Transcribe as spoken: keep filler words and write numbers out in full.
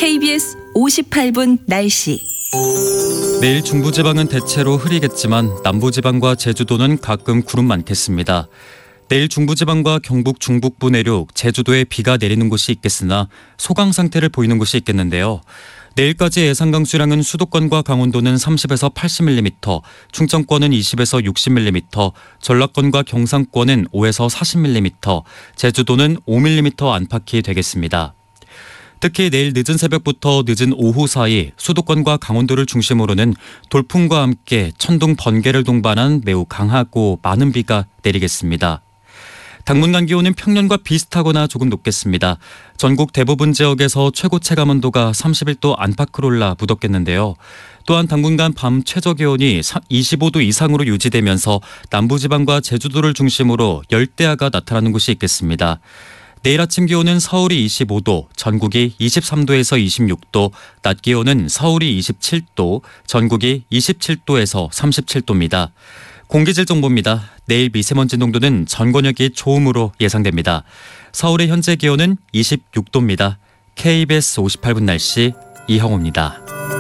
케이비에스 오십팔 분 날씨. 내일 중부지방은 대체로 흐리겠지만 남부지방과 제주도는 가끔 구름 많겠습니다. 내일 중부지방과 경북 중북부 내륙, 제주도에 비가 내리는 곳이 있겠으나 소강 상태를 보이는 곳이 있겠는데요. 내일까지 예상 강수량은 수도권과 강원도는 삼십에서 팔십 밀리미터, 충청권은 이십에서 육십 밀리미터, 전라권과 경상권은 오에서 사십 밀리미터, 제주도는 오 밀리미터 안팎이 되겠습니다. 특히 내일 늦은 새벽부터 늦은 오후 사이 수도권과 강원도를 중심으로는 돌풍과 함께 천둥, 번개를 동반한 매우 강하고 많은 비가 내리겠습니다. 당분간 기온은 평년과 비슷하거나 조금 높겠습니다. 전국 대부분 지역에서 최고 체감 온도가 삼십일 도 안팎으로 올라 무덥겠는데요. 또한 당분간 밤 최저 기온이 이십오 도 이상으로 유지되면서 남부지방과 제주도를 중심으로 열대야가 나타나는 곳이 있겠습니다. 내일 아침 기온은 서울이 이십오 도, 전국이 이십삼 도에서 이십육 도, 낮 기온은 서울이 이십칠 도, 전국이 이십칠 도에서 삼십칠 도입니다. 공기질 정보입니다. 내일 미세먼지 농도는 전 권역이 좋음으로 예상됩니다. 서울의 현재 기온은 이십육 도입니다. 케이비에스 오십팔 분 날씨 이형호입니다.